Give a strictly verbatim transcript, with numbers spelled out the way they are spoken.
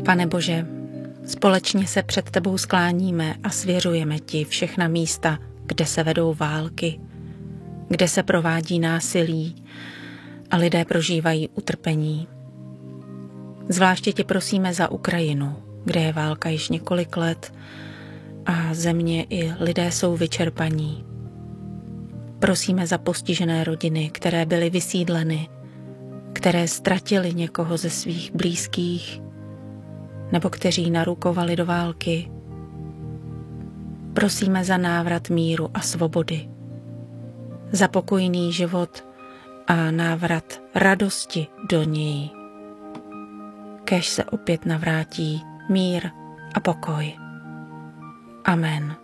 Pane Bože, společně se před tebou skláníme a svěřujeme ti všechna místa, kde se vedou války, kde se provádí násilí a lidé prožívají utrpení. Zvláště tě prosíme za Ukrajinu, kde je válka již několik let a země i lidé jsou vyčerpaní. Prosíme za postižené rodiny, které byly vysídleny, které ztratili někoho ze svých blízkých nebo kteří narukovali do války. Prosíme za návrat míru a svobody, za pokojný život a návrat radosti do něj. Kéž se opět navrátí mír a pokoj. Amen.